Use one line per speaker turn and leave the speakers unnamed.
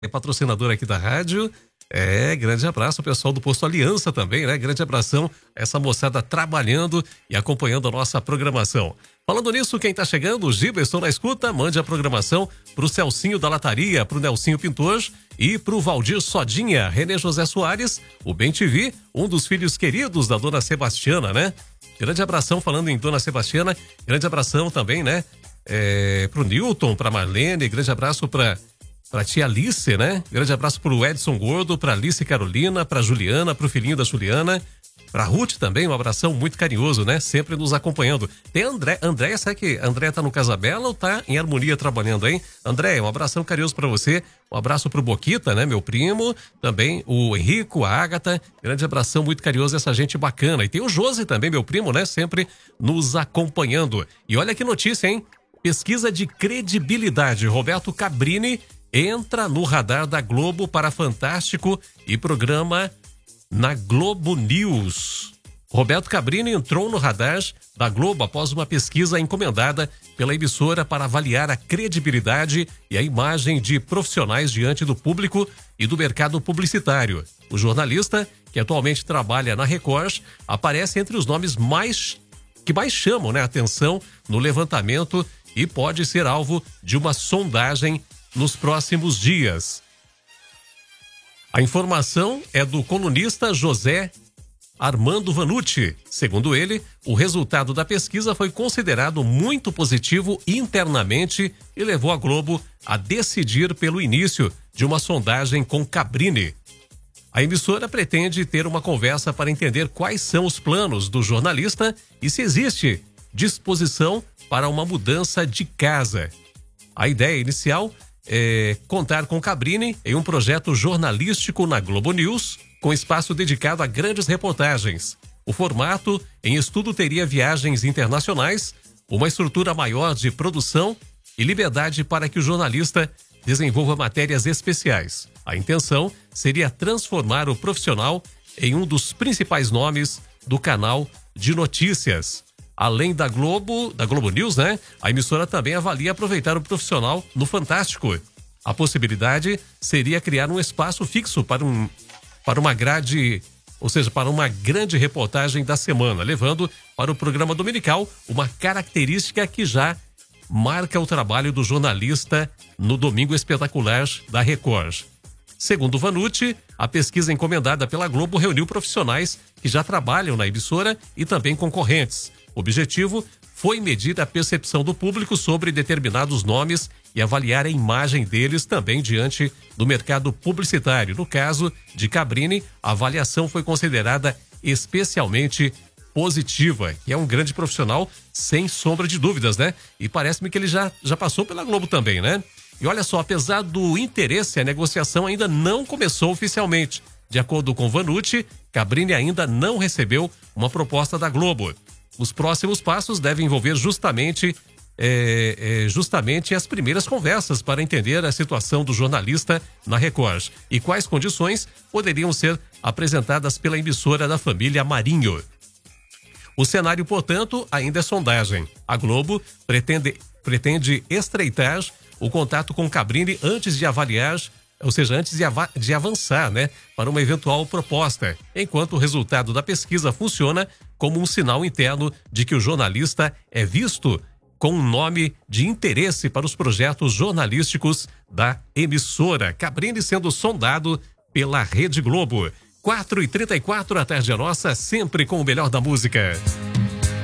é patrocinador aqui da rádio. Grande abraço ao pessoal do Posto Aliança também, né? Grande abração a essa moçada trabalhando e acompanhando a nossa programação. Falando nisso, quem tá chegando, o Giba, estou na escuta, mande a programação pro Celcinho da Lataria, pro Nelsinho Pintor e pro Valdir Sodinha, Renê José Soares, o Bem TV, um dos filhos queridos da Dona Sebastiana, né? Grande abração, falando em Dona Sebastiana, grande abração também, né? Pro Newton, pra Marlene, grande abraço pra tia Alice, né? Grande abraço pro Edson Gordo, pra Alice Carolina, pra Juliana, pro filhinho da Juliana, pra Ruth também, um abração muito carinhoso, né? Sempre nos acompanhando. Tem André, será que André tá no Casabela ou tá em Harmonia trabalhando, hein? André, um abração carinhoso pra você, um abraço pro Boquita, né? Meu primo, também o Henrico, a Ágata, grande abração muito carinhoso, essa gente bacana. E tem o Josi também, meu primo, né? Sempre nos acompanhando. E olha que notícia, hein? Pesquisa de credibilidade, Roberto Cabrini entra no radar da Globo para Fantástico e programa na Globo News. Roberto Cabrini entrou no radar da Globo após uma pesquisa encomendada pela emissora para avaliar a credibilidade e a imagem de profissionais diante do público e do mercado publicitário. O jornalista, que atualmente trabalha na Record, aparece entre os nomes que mais chamam, né, atenção no levantamento e pode ser alvo de uma sondagem nos próximos dias. A informação é do colunista José Armando Vanucci. Segundo ele, o resultado da pesquisa foi considerado muito positivo internamente e levou a Globo a decidir pelo início de uma sondagem com Cabrini. A emissora pretende ter uma conversa para entender quais são os planos do jornalista e se existe disposição para uma mudança de casa. A ideia inicial é contar com Cabrini em um projeto jornalístico na Globo News, com espaço dedicado a grandes reportagens. O formato em estudo teria viagens internacionais, uma estrutura maior de produção e liberdade para que o jornalista desenvolva matérias especiais. A intenção seria transformar o profissional em um dos principais nomes do canal de notícias. Além da Globo News, né? A emissora também avalia aproveitar o profissional no Fantástico. A possibilidade seria criar um espaço fixo para uma grade, ou seja, para uma grande reportagem da semana, levando para o programa dominical uma característica que já marca o trabalho do jornalista no Domingo Espetacular da Record. Segundo Vanucci, a pesquisa encomendada pela Globo reuniu profissionais que já trabalham na emissora e também concorrentes. O objetivo foi medir a percepção do público sobre determinados nomes e avaliar a imagem deles também diante do mercado publicitário. No caso de Cabrini, a avaliação foi considerada especialmente positiva, que é um grande profissional, sem sombra de dúvidas, né? E parece-me que ele já passou pela Globo também, né? E olha só, apesar do interesse, a negociação ainda não começou oficialmente. De acordo com Vanucci, Cabrini ainda não recebeu uma proposta da Globo. Os próximos passos devem envolver justamente as primeiras conversas para entender a situação do jornalista na Record e quais condições poderiam ser apresentadas pela emissora da família Marinho. O cenário, portanto, ainda é sondagem. A Globo pretende estreitar o contato com Cabrini antes de avaliar, ou seja, antes de avançar, né, para uma eventual proposta, enquanto o resultado da pesquisa funciona como um sinal interno de que o jornalista é visto com um nome de interesse para os projetos jornalísticos da emissora. Cabrini sendo sondado pela Rede Globo. 4h34, a tarde é nossa, sempre com o melhor da música.